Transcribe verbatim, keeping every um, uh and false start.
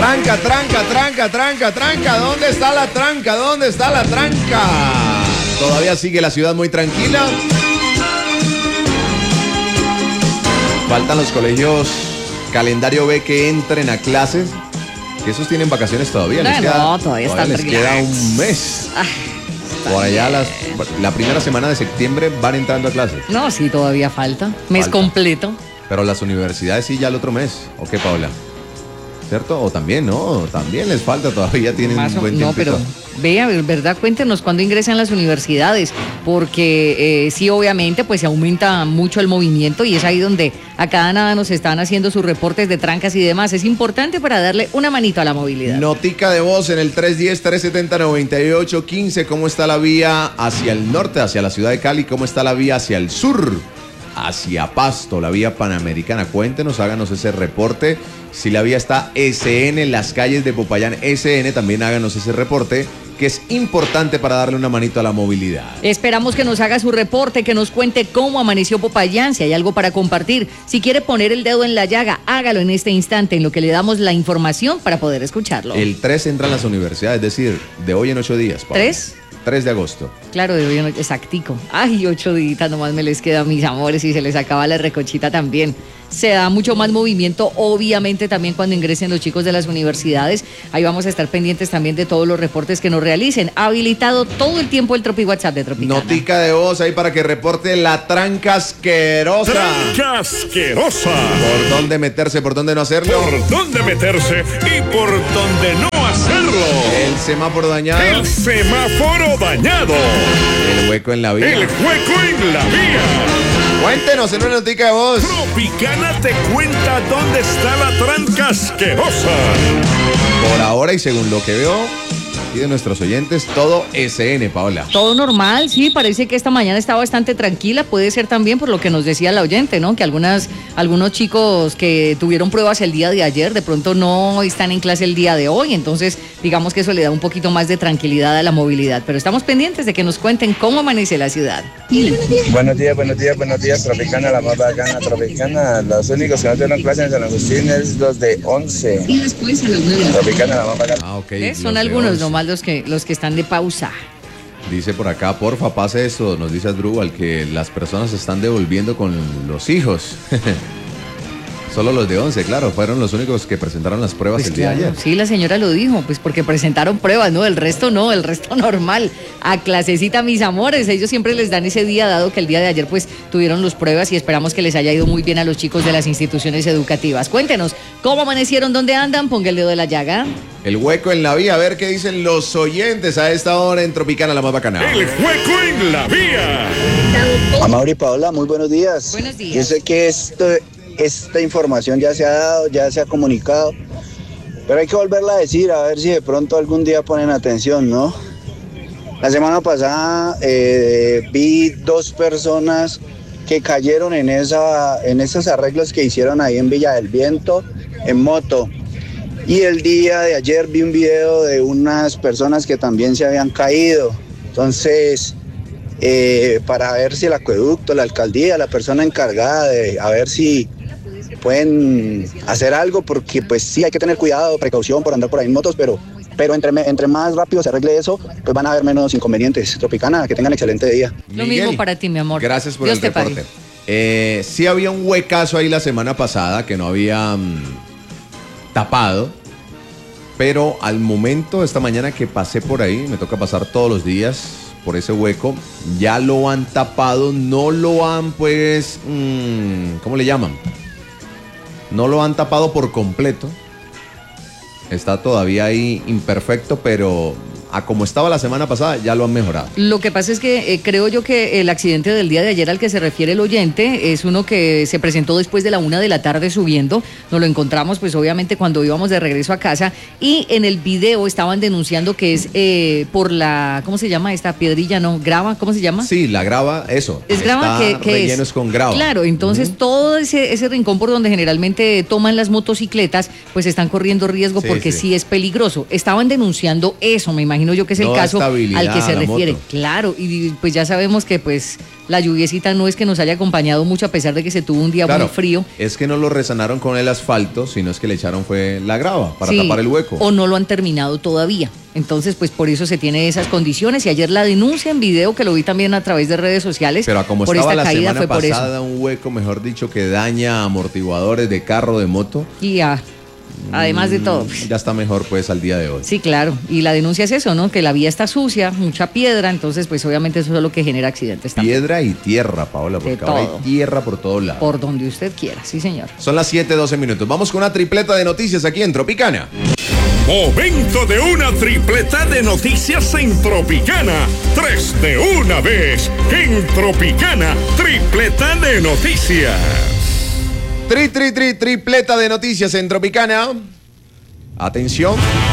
Tranca, tranca, tranca, tranca, tranca. ¿Dónde está la tranca? ¿Dónde está la tranca? Todavía sigue la ciudad muy tranquila. Faltan los colegios calendario B que entren a clases. Que esos tienen vacaciones todavía. No, les queda, no, todavía, todavía están les queda un mes. Ah, Por allá las, la primera semana de septiembre van entrando a clases. No, sí, todavía falta. Mes Falta. completo. Pero las universidades sí ya el otro mes. ¿O qué, Paola? ¿Cierto? O también, ¿no? También les falta, todavía tienen Más un o- buen no, tiempito. pero vea, ¿verdad? Cuéntenos cuándo ingresan las universidades, porque eh, sí, obviamente, pues se aumenta mucho el movimiento y es ahí donde a cada nada nos están haciendo sus reportes de trancas y demás. Es importante para darle una manito a la movilidad. Notica de voz en el tres uno cero, tres siete cero, nueve ocho uno cinco. ¿Cómo está la vía hacia el norte, hacia la ciudad de Cali? ¿Cómo está la vía hacia el sur? Hacia Pasto, la vía panamericana. Cuéntenos, háganos ese reporte. Si la vía está S N en las calles de Popayán, S N, también háganos ese reporte, que es importante para darle una manito a la movilidad. Esperamos que nos haga su reporte, que nos cuente cómo amaneció Popayán, si hay algo para compartir. Si quiere poner el dedo en la llaga, hágalo en este instante, en lo que le damos la información para poder escucharlo. El tres entran las universidades, es decir, de hoy en ocho días. Pablo. ¿Tres? tres de agosto. Claro, de hoy en- exactico. Ay, ocho días nomás me les queda, mis amores, y se les acaba la recochita también. Se da mucho más movimiento, obviamente, también cuando ingresen los chicos de las universidades. Ahí vamos a estar pendientes también de todos los reportes que nos realicen. Habilitado todo el tiempo el Tropi WhatsApp de Tropicana. Notica de voz ahí para que reporte la tranca asquerosa. Tranca asquerosa. ¿Por dónde meterse, por dónde no hacerlo? Por dónde meterse y por dónde no hacerlo. El semáforo dañado. El semáforo dañado. El hueco en la vía. El hueco en la vía. Cuéntenos en una notica de voz. Tropicana te cuenta dónde está la tranca asquerosa. Por ahora y según lo que veo y de nuestros oyentes, todo S N, Paola. Todo normal, sí, parece que esta mañana está bastante tranquila, puede ser también por lo que nos decía la oyente, ¿no? Que algunas, algunos chicos que tuvieron pruebas el día de ayer, de pronto no están en clase el día de hoy, entonces digamos que eso le da un poquito más de tranquilidad a la movilidad, pero estamos pendientes de que nos cuenten cómo amanece la ciudad. Buenos días, buenos días, buenos días, Tropicana, la más bacana, Tropicana. Los únicos que no tienen clase en San Agustín es los de once. Y después a la nueva. Tropicana, la más bacana. Ah, ok. ¿Ves? Son los de algunos once. nomás los que, los que están de pausa. Dice por acá, porfa, pase esto, nos dice Adrúbal, que las personas se están devolviendo con los hijos. Solo los de once, claro, fueron los únicos que presentaron las pruebas Pues el día de claro, ayer. sí, la señora lo dijo, pues porque presentaron pruebas, ¿no? El resto no, el resto normal. A clasecita, mis amores, ellos siempre les dan ese día, dado que el día de ayer pues tuvieron las pruebas y esperamos que les haya ido muy bien a los chicos de las instituciones educativas. Cuéntenos, ¿cómo amanecieron? ¿Dónde andan? Ponga el dedo de la llaga. El hueco en la vía, a ver qué dicen los oyentes a esta hora en Tropicana, la más bacana. El hueco en la vía. Amaury y Paola, muy buenos días. Buenos días. Yo sé que esto, esta información ya se ha dado, ya se ha comunicado, pero hay que volverla a decir, a ver si de pronto algún día ponen atención, ¿no? La semana pasada eh, vi dos personas que cayeron en, esa, en esos arreglos que hicieron ahí en Villa del Viento, en moto. Y el día de ayer vi un video de unas personas que también se habían caído. Entonces, eh, para ver si el acueducto, la alcaldía, la persona encargada de a ver si pueden hacer algo, porque pues sí hay que tener cuidado, precaución por andar por ahí en motos, pero, pero entre, me- entre más rápido se arregle eso, pues van a haber menos inconvenientes. Tropicana, que tengan excelente día. Lo Miguel, mismo para ti, mi amor. Gracias por Dios el te pague. reporte. Eh, sí había un huecazo ahí la semana pasada que no había mm, tapado, pero al momento, esta mañana que pasé por ahí, me toca pasar todos los días por ese hueco, ya lo han tapado, no lo han pues, mm, ¿cómo le llaman? No lo han tapado por completo, está todavía ahí imperfecto, pero a como estaba la semana pasada ya lo han mejorado. Lo que pasa es que eh, creo yo que el accidente del día de ayer al que se refiere el oyente es uno que se presentó después de la una de la tarde subiendo. Nos lo encontramos pues obviamente cuando íbamos de regreso a casa y en el video estaban denunciando que es eh, por la, ¿cómo se llama esta piedrilla? No, grava, ¿cómo se llama? Sí, la grava, eso. Es grava está que, que relleno es. es con grava. Claro, entonces Ujú. todo ese, ese rincón por donde generalmente toman las motocicletas, pues están corriendo riesgo Sí, porque sí. sí es peligroso. Estaban denunciando eso, me imagino imagino yo que es el No da caso al estabilidad que se a la refiere. moto. Claro, y pues ya sabemos que pues la lluviecita no es que nos haya acompañado mucho a pesar de que se tuvo un día Claro, muy frío. es que no lo resanaron con el asfalto, sino es que le echaron fue la grava para Sí, tapar el hueco. O no lo han terminado todavía. Entonces, pues por eso se tiene esas condiciones. Y ayer la denuncia en video, que lo vi también a través de redes sociales, Pero a como por estaba esta la caída semana fue por eso. pasada, un hueco, mejor dicho, que daña amortiguadores de carro, de moto. Y ya, además de todo. pues, Ya está mejor pues al día de hoy. Sí, claro. Y la denuncia es eso, ¿no? Que la vía está sucia, mucha piedra, entonces pues obviamente eso es lo que genera accidentes también. Piedra y tierra, Paola, porque De ahora todo. hay tierra por todos lados. Por donde usted quiera, sí señor. Son las siete doce minutos. Vamos con una tripleta de noticias aquí en Tropicana. Momento de una tripleta de noticias en Tropicana. Tres de una vez en Tropicana. Tripleta de noticias. Tri, tri, tri, tripleta de noticias en Tropicana. Atención.